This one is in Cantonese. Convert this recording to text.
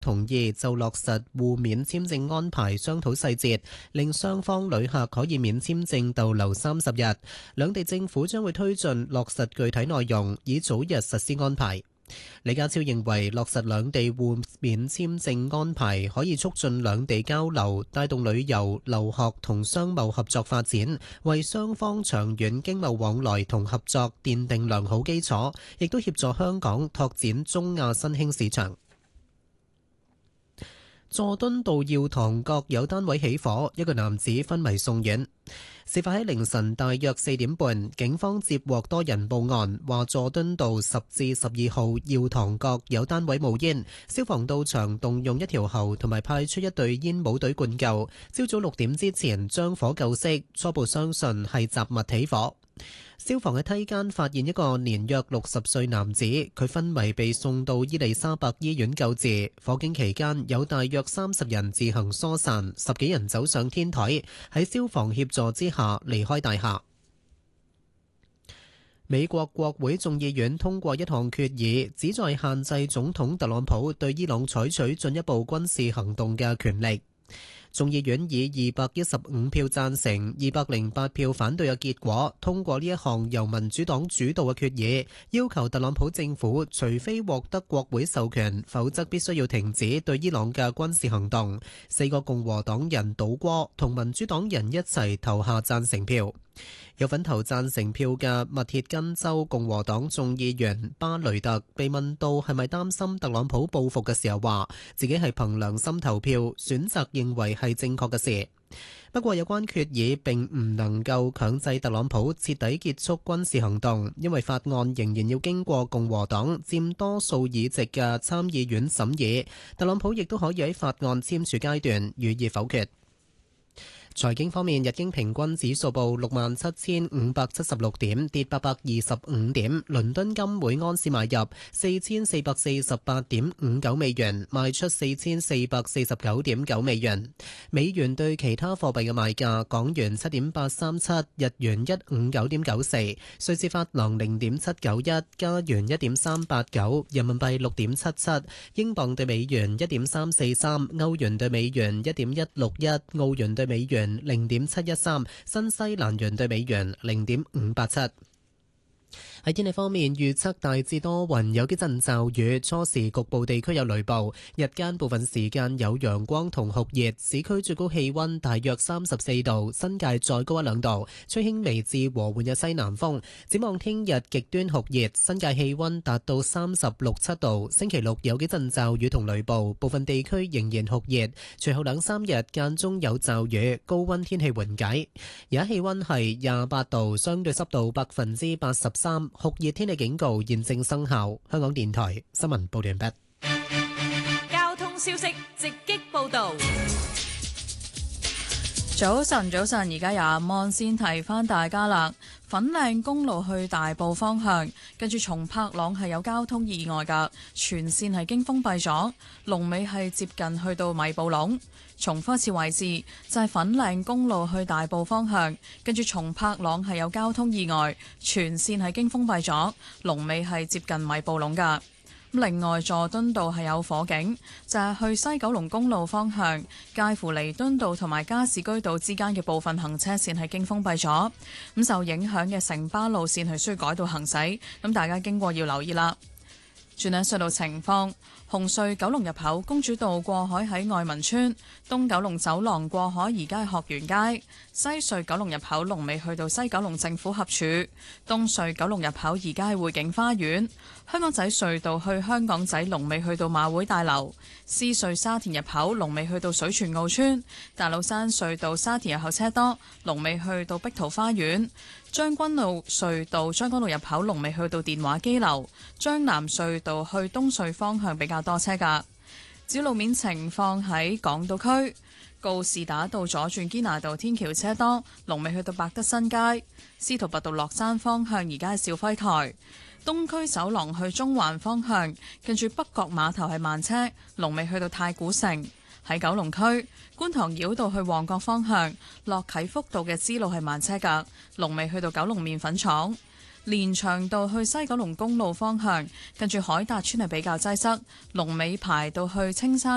同意就落實互免簽證安排商討細節，令雙方旅客可以免簽證逗留30日。兩地政府將會推進落實具體內容，以早日實施安排。李家超認為落實兩地互免簽證安排可以促進兩地交流，帶動旅遊、留學同商貿合作發展，為雙方長遠經貿往來同合作奠定良好基礎，亦都協助香港拓展中亞新興市場。佐敦道耀堂閣有單位起火，一個男子昏迷送院。事發喺凌晨大約4點半，警方接獲多人報案，話佐敦道10至12號耀堂閣有單位冒煙，消防到場動用一條喉同埋派出一隊煙霧隊灌救。朝早6點之前將火救熄，初步相信係雜物起火。消防喺梯間發現一個年約60歲男子，佢昏迷被送到伊利沙伯醫院救治。火警期間有大約30人自行疏散，10幾人走上天台，喺消防協助之下離開大廈。美國國會眾議院通過一項決議，旨在限制總統特朗普對伊朗採取進一步軍事行動嘅權力。眾議院以215票贊成、208票反對嘅結果，通過呢一項由民主黨主導嘅決議，要求特朗普政府除非獲得國會授權，否則必須要停止對伊朗嘅軍事行動。4個共和黨人倒戈，同民主黨人一齊投下贊成票。有份投贊成票嘅密歇根州共和黨眾議員巴雷特被問到係咪擔心特朗普報復嘅時候，話自己係憑良心投票，選擇認為係正確嘅事。不過有關決議並唔能夠強制特朗普徹底結束軍事行動，因為法案仍然要經過共和黨佔多數議席嘅參議院審議。特朗普亦都可以喺法案簽署階段予以否決。財經方面，日經平均指數報67,576點，跌825點。倫敦金每盎司買入4448.59美元，賣出4449.9美元。美元對其他貨幣嘅賣價：港元7.837，日元159.94，瑞士法郎0.791，加元1.389，人民幣6.77，英鎊對美元1.343，歐元對美元1.161，澳元對美元0.713，新西蘭元對美元0.587。喺天氣方面，預測大致多雲，有幾陣驟雨，初時局部地區有雷暴，日間部分時間有陽光同酷熱，市區最高氣溫大約34度，新界再高1-2度，吹輕微至和緩嘅西南風。展望聽日極端酷熱，新界氣溫達到36-7度，星期六有幾陣驟雨同雷暴，部分地區仍然酷熱，隨後2-3日間中有驟雨，高溫天氣緩解。而家氣溫係28度，相對濕度83%。酷熱天氣警告現正生效。香港電台新聞報道完畢。 交通消息直擊報道。 早晨，而家有阿芒先提翻大家啦。粉嶺公路去大埔方向，跟住松柏塱係有交通意外㗎，全線係經封閉咗，龍尾係接近去到米埔隴。重複一次位置，就係粉嶺公路去大埔方向，跟住松柏塱係有交通意外，全線係經封閉咗，龍尾係接近米埔隴㗎。另外，佐敦道係有火警，就係去西九龍公路方向，介乎彌敦道同埋加士居道之間嘅部分行車線係經封閉咗。咁受影響嘅城巴路線係需要改道行駛，咁大家經過要留意啦。轉睇隧道情況，紅隧九龍入口公主道過海喺愛民村，東九龍走廊過海而家係學園街，西隧九龍入口龍尾去到西九龍政府合署，東隧九龍入口而家係匯景花園，香港仔隧道去香港仔龍尾去到馬會大樓，獅隧沙田入口龍尾去到水泉澳村，大老山隧道沙田入口車多，龍尾去到碧桃花園。將軍澳隧道將軍澳入口龍尾去到電話機樓，將南隧道去東隧方向比較多車㗎。至路面情況喺港島區，告士打道左轉堅拿道天橋車多，龍尾去到百德新街，司徒拔道落山方向而家係肇輝台。東區走廊去中環方向，跟住北角碼頭係慢車，龍尾去到太古城。喺九龍區，觀塘繞道去旺角方向，落啟福道嘅支路係慢車㗎，龍尾去到九龍麵粉廠。連翔道去西九龍公路方向，跟住海達邨係比較擠塞，龍尾排到去青山